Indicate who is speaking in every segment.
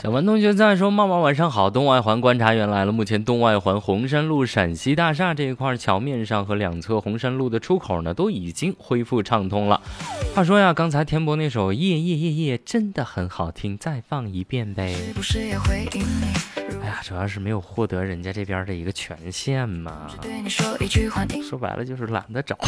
Speaker 1: 小文同学在说，茂茂晚上好，东外环观察员来了。目前东外环红山路陕西大厦这一块桥面上和两侧红山路的出口呢，都已经恢复畅通了。话说呀，刚才田博那首夜夜夜夜真的很好听，再放一遍呗。哎呀，主要是没有获得人家这边的一个权限嘛，说白了就是懒得找。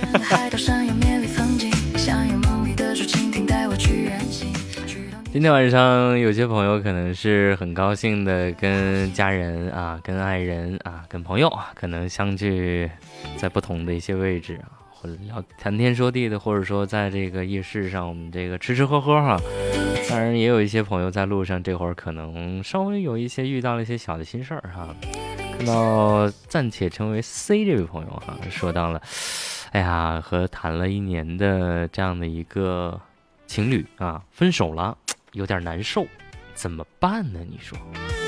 Speaker 1: 今天晚上有些朋友可能是很高兴的跟家人啊、跟爱人啊、跟朋友啊，可能相聚在不同的一些位置啊，或者聊谈天说地的，或者说在这个夜市上我们这个吃吃喝喝哈。当然也有一些朋友在路上这会儿可能稍微有一些遇到了一些小的心事儿哈。看到暂且称为 C 这位朋友哈，说到了，哎呀，和谈了1年的这样的一个情侣啊分手了，有点难受，怎么办呢？你说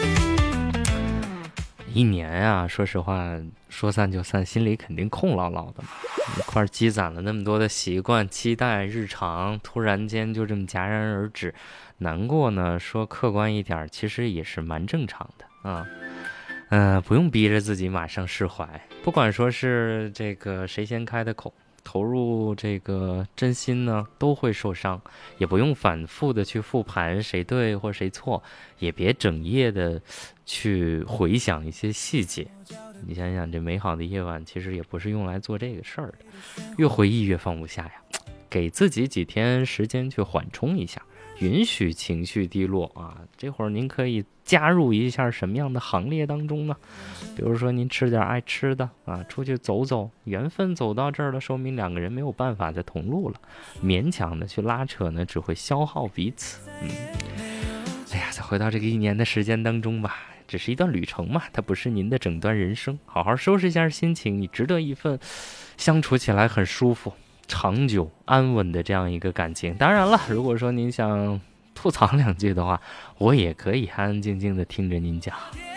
Speaker 1: 1年啊，说实话，说散就散，心里肯定空落落的嘛。一块积攒了那么多的习惯、期待、日常，突然间就这么戛然而止，难过呢。说客观一点，其实也是蛮正常的啊。不用逼着自己马上释怀，不管说是这个谁先开的口。投入这个真心呢，都会受伤，也不用反复的去复盘谁对或谁错，也别整夜的去回想一些细节。你想想，这美好的夜晚其实也不是用来做这个事儿的，越回忆越放不下呀。给自己几天时间去缓冲一下，允许情绪低落啊。这会儿您可以加入一下什么样的行列当中呢？比如说您吃点爱吃的啊，出去走走，缘分走到这儿了，说明2个人没有办法再同路了，勉强的去拉扯呢，只会消耗彼此。哎呀，再回到这个1年的时间当中吧，只是一段旅程嘛，它不是您的整段人生。好好收拾一下心情，你值得一份相处起来很舒服、长久安稳的这样一个感情。当然了，如果说您想吐槽2句的话，我也可以安安静静的听着您讲。